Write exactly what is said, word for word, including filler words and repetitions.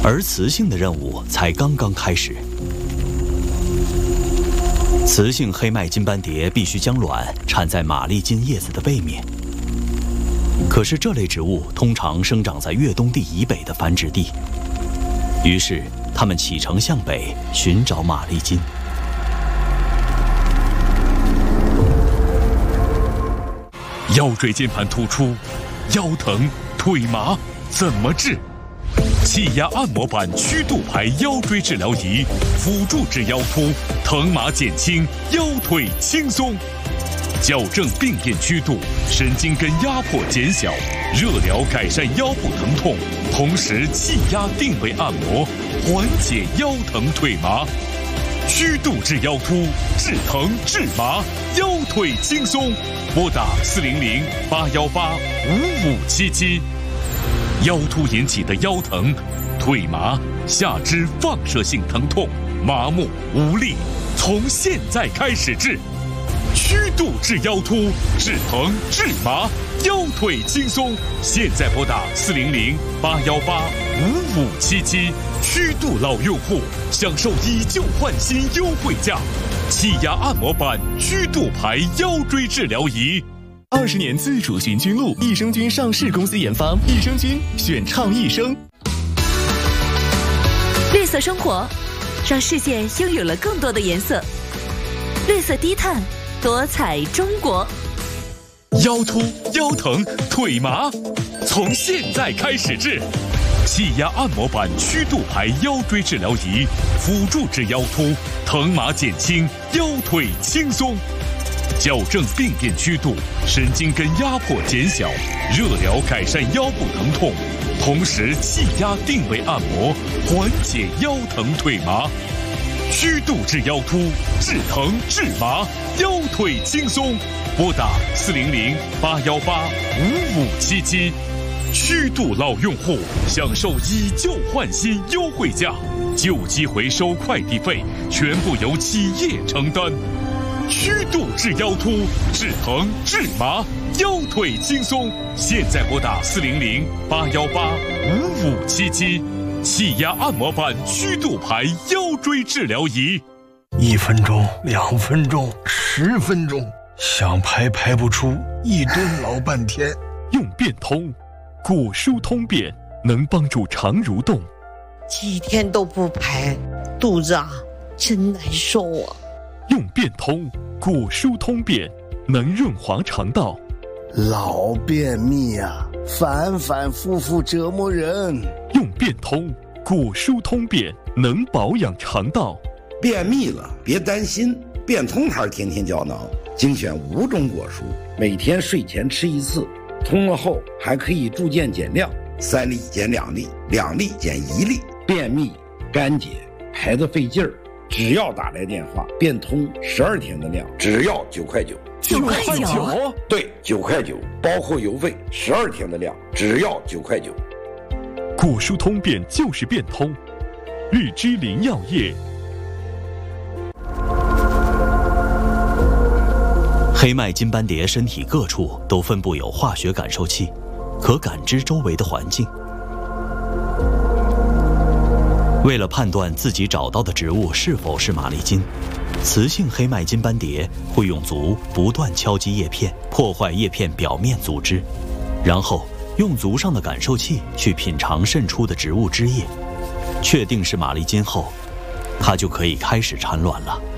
而雌性的任务才刚刚开始。雌性黑麦金斑蝶必须将卵产在马丽金叶子的背面。可是这类植物通常生长在越冬地以北的繁殖地，于是它们启程向北寻找马丽金。 腰椎间盘突出、腰疼、腿麻怎么治？气压按摩板曲度排腰椎治疗仪，辅助治腰突，疼麻减轻，腰腿轻松。矫正病变曲度，神经根压迫减小，热疗改善腰部疼痛，同时气压定位按摩，缓解腰疼腿麻。曲度治腰突，治疼治麻，腰腿轻松。拨打四零零八幺八五五七七。腰突引起的腰疼、腿麻、下肢放射性疼痛、麻木无力，从现在开始治。曲度治腰突，治疼治麻，腰腿轻松。现在拨打四零零八幺八五五七七。曲度老用户享受以旧换新优惠价，气压按摩板曲度排腰椎治疗仪。 二十年自主寻菌露，益生菌上市公司研发，益生菌选畅益生。 绿色生活，让世界拥有了更多的颜色。绿色低碳，多彩中国。 腰突、腰疼、腿麻，从现在开始治。气压按摩板曲度排腰椎治疗仪，辅助治腰突，疼麻减轻，腰腿轻松。矫正病变曲度，神经根压迫减小，热疗改善腰部疼痛，同时气压定位按摩，缓解腰疼腿麻。曲度治腰突，治疼治麻，腰腿轻松。拨打四零零八幺八五五七七。曲度老用户享受以旧换新优惠价，旧机回收快递费全部由企业承担。曲度治腰突，治疼治麻，腰腿轻松。现在拨打四零零八幺八五五七七。气压按摩板曲度排腰椎治疗仪。 一分钟、两分钟、十分钟，想排排不出，一蹲老半天。 用变通。果蔬通便能帮助肠蠕动， 几天都不排，肚子啊真难受啊。 用变通，果蔬通便能润滑肠道。 老便秘啊，反反复复折磨人。 用变通，果蔬通便能保养肠道。 便秘了别担心，变通牌天天胶囊精选五种果蔬，每天睡前吃一次。通了后还可以逐渐减量，三粒减两粒，两粒减一粒。便秘、干结、排得费劲儿，只要打来电话，变通十二天的量，只要九块九。 九块九？ 对，九块九，包括邮费，十二天的量，只要九块九。 果蔬通便就是变通，绿之林药业。 黑麦金斑蝶身体各处都分布有化学感受器，可感知周围的环境。为了判断自己找到的植物是否是马丽金，雌性黑麦金斑蝶会用足不断敲击叶片，破坏叶片表面组织，然后用足上的感受器去品尝渗出的植物汁液，确定是马丽金后，它就可以开始产卵了。